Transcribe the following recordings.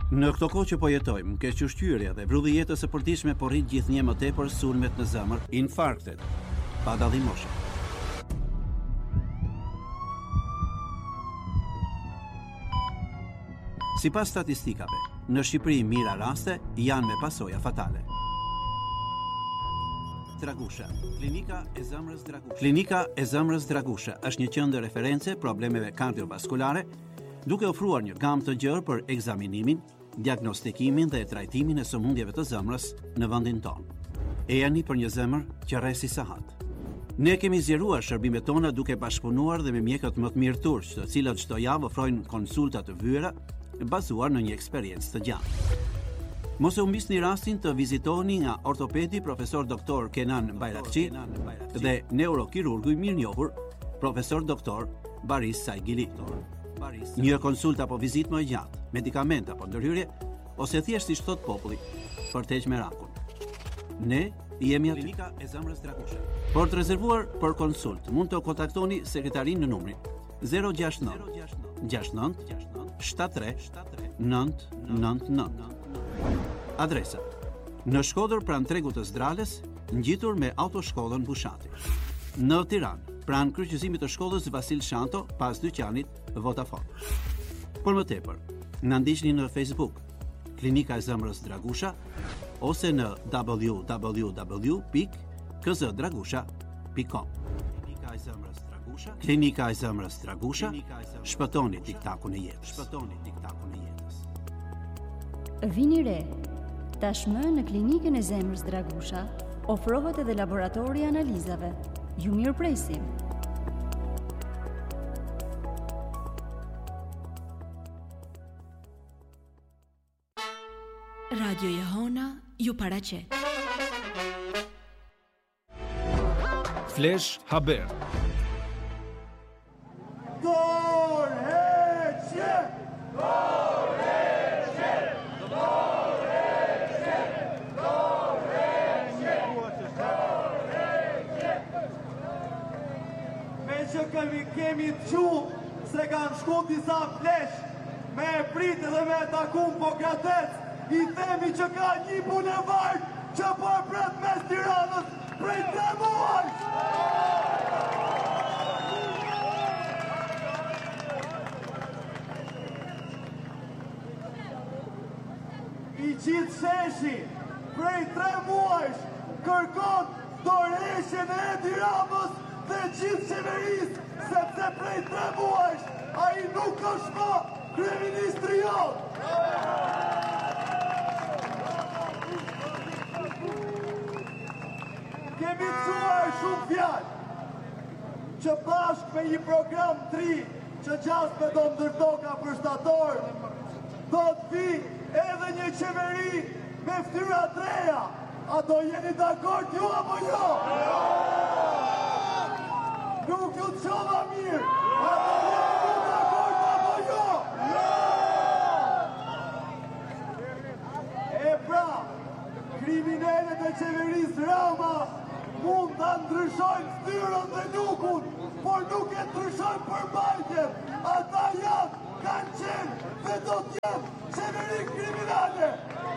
Në këto kohë që po jetojmë, kequshqyrja dhe vrulli jetës së përditshme po rrit gjithnjë më tepër sulmet në zemër, infarktet, pa dallim moshe. Sipas statistikave, në Shqipëri mira raste janë me pasoja fatale. Dragusha, Klinika e zemrës Dragusha është një qendër referencë problemeve kardiovaskulare, duke ofruar një gamë të gjerë për ekzaminimin, diagnostikimin dhe trajtimin e sëmundjeve të zemrës në vendin tonë. Ejani për një zemër që rresi sahat. Ne kemi zgjeruar shërbimet tona duke bashkëpunuar dhe me mjekët më të mirë turq, të cilët çdo javë ofrojnë konsulta të vëra bazuar në një eksperiencë të gjatë. Mos e humbisni rastin të vizitoni nga ortopedi profesor doktor Kenan Bayrakçi dhe neurokirurgu i mirënjohur profesor doktor Baris Saigili. Një konsult apo vizitë më e gjatë, medikament apo ndërhyrje, ose thjesht si thot populli, për të heqë merakun. Ne jemi aty. Klinika e zemrës Dragusha. Por të rezervuar për konsult, mund të kontaktoni sekretarin në numrin 069 69 73 999. Adresa: në Shkodër pranë tregut të Zdrales, ngjitur me autoshkollën Bushati. Në Tiranë, pranë kryqëzimit të shkollës Vasil Shanto, pas dyqanit Vodafone. Por më tepër, na ndiqni në Facebook, Klinika e zemrës Dragusha, ose në www.kzdragusha.com. Klinika e zemrës Dragusha, shpëtoni tiktakun e jetës. Vini re, tashmë në Klinikën e zemrës Dragusha ofrohet edhe laboratori analizave. Ju mirëpresim. Radio Jehona ju paraqet. Flash Haber. Kemi të qu se kanë shku disa flesh me e pritë dhe me e takun po kratec, i themi që ka një bulevard që po e pret mes Tiranës prej 3 muaj. I qitë sheshi prej 3 muaj kërkon dorëshjen e Edi Ramës dhe gjithë qeverisë, sepse prej 3 muaj a i nuk është më kryeministri jonë. Kemi thuar shumë fjalë që bashkë me një program 3 që gjasme do ndërtoka për shtator, do të vi edhe një qeveri me ftyra të reja. A do jeni dakord ju apo jo? Nuk ju të qova mirë, a do jeni ju dakord apo jo? E pra, kriminalet e qeverisë Rama mund të ndryshojnë ftyrën dhe lukun, por nuk e ndryshojnë përmbajtjen. Ata janë, kanë qenë dhe do t'jenë qeveri kriminale.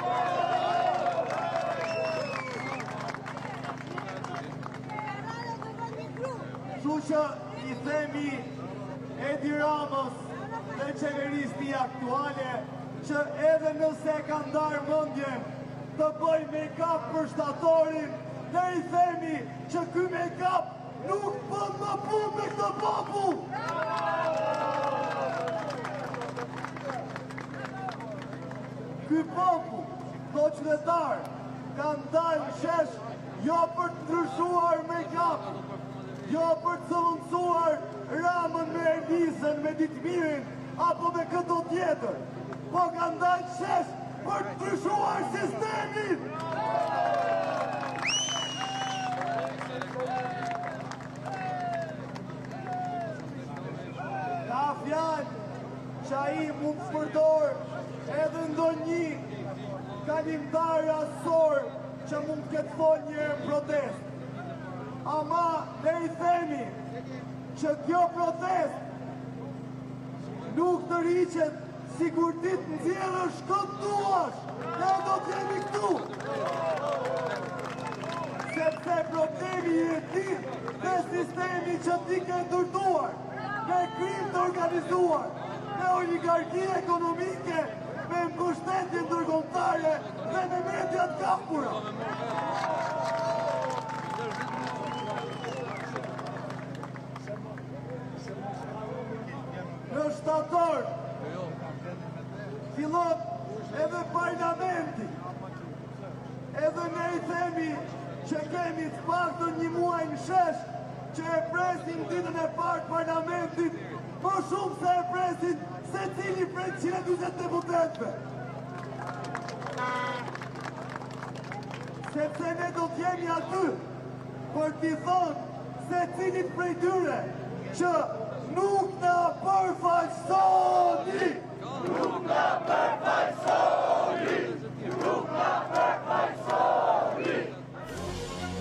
Kështu që i themi Edi Ramës dhe qeverisë aktuale që edhe nëse ka ndarë mendjen të bëj make-up për shtatorin, ne i themi që ky make-up nuk bën më punë me këtë popull. Ky popull, këto qytetar, kanë dalë shesh jo për të ndryshuar make-up, jo për të zëvendësuar Ramën me Elizën, me Ditmirin, apo me këto tjetër, po kanë dalë shesh për të ndryshuar sistemin. Ka fjalë që ai mund të përdor edhe ndonjë kalimtar asor që mund të ketë thonë një protest. Ama ne i themi që kjo protest nuk të rriqet si kur ti të nxjerrësh këtë duash, ne do t'jemi këtu. Sepse problemi i ti me sistemi që ti ke ndërtuar, me krim të organizuar, me oligarki ekonomike, me mbështetje ndërkombëtare dhe me media të kapura. Në shtator fillon edhe parlamenti. Edhe ne i themi që kemi të paktën një muaj në shesh që e presin ditën e parë parlamentit më shumë se e presin secili prej 140 deputetëve. Sepse ne do t'jemi aty për t'i thonë secilit prej tyre që nuk na përfaqësoni.